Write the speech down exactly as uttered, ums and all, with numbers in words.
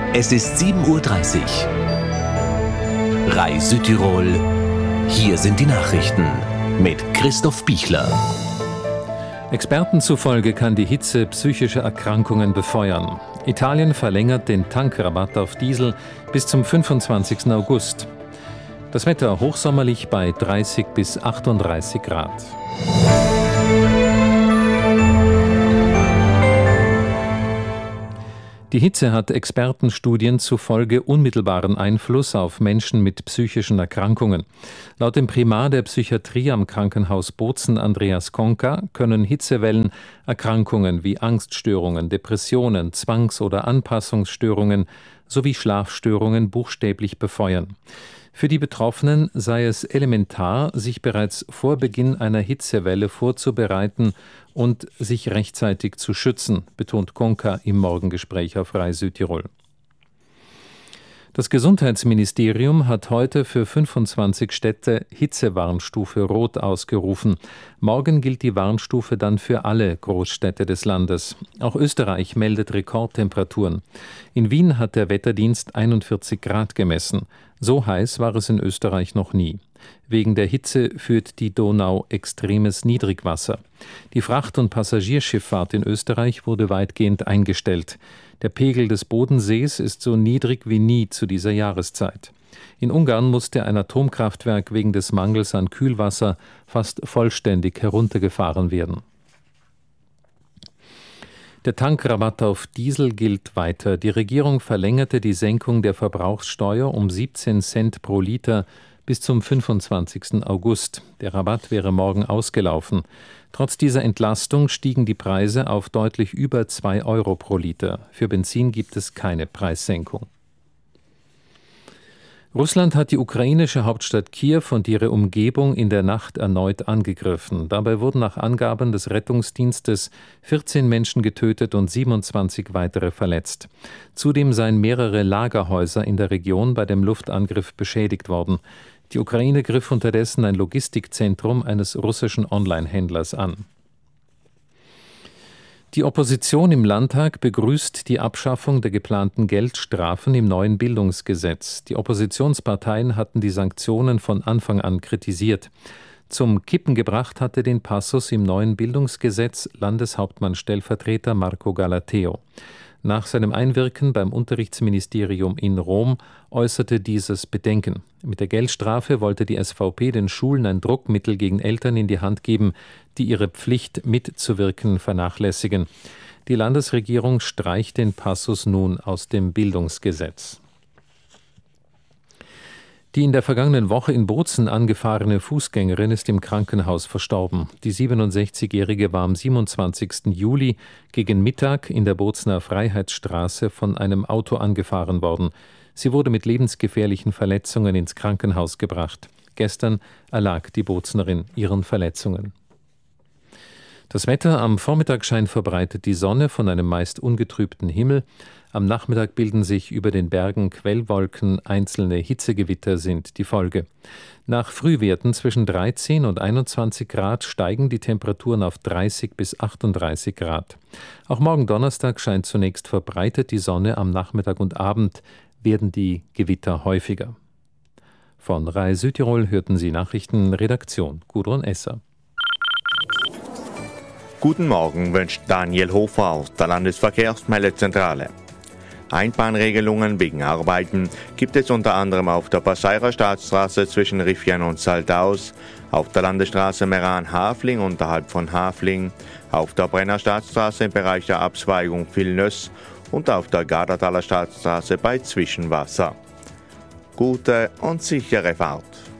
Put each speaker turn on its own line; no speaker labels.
Es ist sieben Uhr dreißig. Rai Südtirol. Hier sind die Nachrichten mit Christoph Bichler.
Experten zufolge kann die Hitze psychische Erkrankungen befeuern. Italien verlängert den Tankrabatt auf Diesel bis zum fünfundzwanzigsten August. Das Wetter hochsommerlich bei dreißig bis achtunddreißig Grad. Die Hitze hat Expertenstudien zufolge unmittelbaren Einfluss auf Menschen mit psychischen Erkrankungen. Laut dem Primar der Psychiatrie am Krankenhaus Bozen, Andreas Konka, können Hitzewellen Erkrankungen wie Angststörungen, Depressionen, Zwangs- oder Anpassungsstörungen sowie Schlafstörungen buchstäblich befeuern. Für die Betroffenen sei es elementar, sich bereits vor Beginn einer Hitzewelle vorzubereiten und sich rechtzeitig zu schützen, betont Konka im Morgengespräch auf Rai Südtirol. Das Gesundheitsministerium hat heute für fünfundzwanzig Städte Hitzewarnstufe Rot ausgerufen. Morgen gilt die Warnstufe dann für alle Großstädte des Landes. Auch Österreich meldet Rekordtemperaturen. In Wien hat der Wetterdienst einundvierzig Grad gemessen. So heiß war es in Österreich noch nie. Wegen der Hitze führt die Donau extremes Niedrigwasser. Die Fracht- und Passagierschifffahrt in Österreich wurde weitgehend eingestellt. Der Pegel des Bodensees ist so niedrig wie nie zu dieser Jahreszeit. In Ungarn musste ein Atomkraftwerk wegen des Mangels an Kühlwasser fast vollständig heruntergefahren werden. Der Tankrabatt auf Diesel gilt weiter. Die Regierung verlängerte die Senkung der Verbrauchssteuer um siebzehn Cent pro Liter bis zum fünfundzwanzigsten August. Der Rabatt wäre morgen ausgelaufen. Trotz dieser Entlastung stiegen die Preise auf deutlich über zwei Euro pro Liter. Für Benzin gibt es keine Preissenkung. Russland hat die ukrainische Hauptstadt Kiew und ihre Umgebung in der Nacht erneut angegriffen. Dabei wurden nach Angaben des Rettungsdienstes vierzehn Menschen getötet und siebenundzwanzig weitere verletzt. Zudem seien mehrere Lagerhäuser in der Region bei dem Luftangriff beschädigt worden. Die Ukraine griff unterdessen ein Logistikzentrum eines russischen Online-Händlers an. Die Opposition im Landtag begrüßt die Abschaffung der geplanten Geldstrafen im neuen Bildungsgesetz. Die Oppositionsparteien hatten die Sanktionen von Anfang an kritisiert. Zum Kippen gebracht hatte den Passus im neuen Bildungsgesetz Landeshauptmann-Stellvertreter Marco Galateo. Nach seinem Einwirken beim Unterrichtsministerium in Rom äußerte dieses Bedenken. Mit der Geldstrafe wollte die S V P den Schulen ein Druckmittel gegen Eltern in die Hand geben, die ihre Pflicht mitzuwirken vernachlässigen. Die Landesregierung streicht den Passus nun aus dem Bildungsgesetz. Die in der vergangenen Woche in Bozen angefahrene Fußgängerin ist im Krankenhaus verstorben. Die siebenundsechzigjährige war am siebenundzwanzigsten Juli gegen Mittag in der Bozener Freiheitsstraße von einem Auto angefahren worden. Sie wurde mit lebensgefährlichen Verletzungen ins Krankenhaus gebracht. Gestern erlag die Bozenerin ihren Verletzungen. Das Wetter: am Vormittag scheint verbreitet die Sonne von einem meist ungetrübten Himmel. Am Nachmittag bilden sich über den Bergen Quellwolken, einzelne Hitzegewitter sind die Folge. Nach Frühwerten zwischen dreizehn und einundzwanzig Grad steigen die Temperaturen auf dreißig bis achtunddreißig Grad. Auch morgen Donnerstag scheint zunächst verbreitet die Sonne, am Nachmittag und Abend werden die Gewitter häufiger. Von Rai Südtirol hörten Sie Nachrichten, Redaktion Gudrun Esser.
Guten Morgen wünscht Daniel Hofer aus der Landesverkehrsmeldezentrale. Einbahnregelungen wegen Arbeiten gibt es unter anderem auf der Passeirer Staatsstraße zwischen Riffian und Saldaus, auf der Landesstraße Meran-Hafling unterhalb von Hafling, auf der Brenner Staatsstraße im Bereich der Abzweigung Vilnöss und auf der Gardertaler Staatsstraße bei Zwischenwasser. Gute und sichere Fahrt!